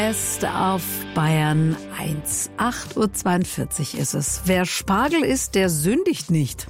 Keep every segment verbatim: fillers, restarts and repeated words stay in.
Erst auf Bayern eins. acht Uhr zweiundvierzig ist es. Wer Spargel isst, der sündigt nicht.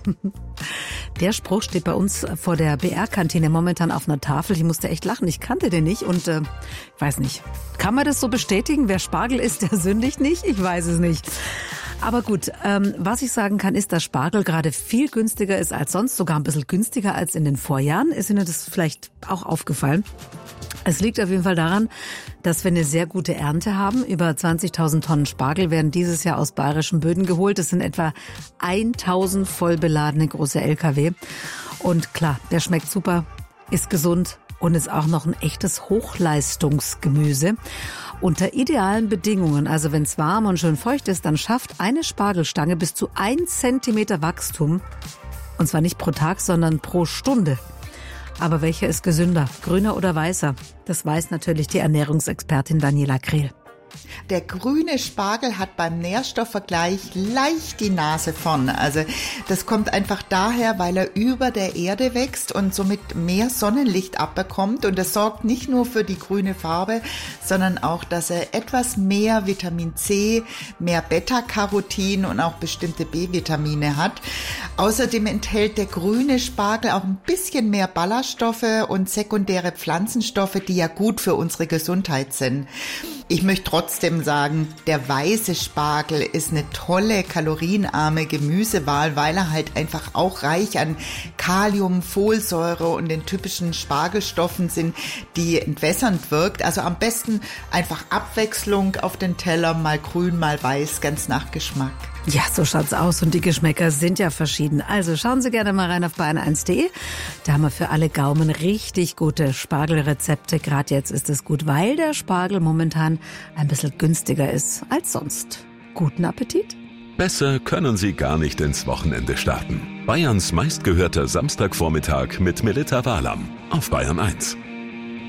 Der Spruch steht bei uns vor der B R-Kantine momentan auf einer Tafel. Ich musste echt lachen, ich kannte den nicht und äh, ich weiß nicht. Kann man das so bestätigen? Wer Spargel isst, der sündigt nicht? Ich weiß es nicht. Aber gut, ähm, was ich sagen kann, ist, dass Spargel gerade viel günstiger ist als sonst, sogar ein bisschen günstiger als in den Vorjahren. Ist Ihnen das vielleicht auch aufgefallen? Es liegt auf jeden Fall daran, dass wir eine sehr gute Ernte haben. Über zwanzigtausend Tonnen Spargel werden dieses Jahr aus bayerischen Böden geholt. Das sind etwa tausend voll beladene große L K W. Und klar, der schmeckt super, ist gesund und ist auch noch ein echtes Hochleistungsgemüse. Unter idealen Bedingungen, also wenn es warm und schön feucht ist, dann schafft eine Spargelstange bis zu ein Zentimeter Wachstum. Und zwar nicht pro Tag, sondern pro Stunde. Aber welcher ist gesünder, grüner oder weißer? Das weiß natürlich die Ernährungsexpertin Daniela Krehl. Der grüne Spargel hat beim Nährstoffvergleich leicht die Nase vorn. Also das kommt einfach daher, weil er über der Erde wächst und somit mehr Sonnenlicht abbekommt. Und das sorgt nicht nur für die grüne Farbe, sondern auch, dass er etwas mehr Vitamin C, mehr Beta-Carotin und auch bestimmte B-Vitamine hat. Außerdem enthält der grüne Spargel auch ein bisschen mehr Ballaststoffe und sekundäre Pflanzenstoffe, die ja gut für unsere Gesundheit sind. Ich möchte trotzdem sagen, der weiße Spargel ist eine tolle, kalorienarme Gemüsewahl, weil er halt einfach auch reich an Kalium, Folsäure und den typischen Spargelstoffen sind, die entwässernd wirkt. Also am besten einfach Abwechslung auf den Teller, mal grün, mal weiß, ganz nach Geschmack. Ja, so schaut's aus und die Geschmäcker sind ja verschieden. Also schauen Sie gerne mal rein auf bayern eins punkt de. Da haben wir für alle Gaumen richtig gute Spargelrezepte. Gerade jetzt ist es gut, weil der Spargel momentan ein bisschen günstiger ist als sonst. Guten Appetit! Besser können Sie gar nicht ins Wochenende starten. Bayerns meistgehörter Samstagvormittag mit Melitta Wahlam auf Bayern eins.